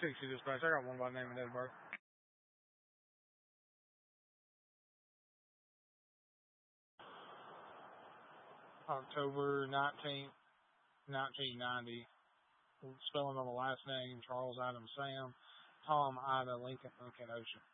360 dispatch. I got one by the name of Ed Burke. October 19th, 1990. Spelling on the last name, Charles Adam Sam, Tom Ida Lincoln Kenosha.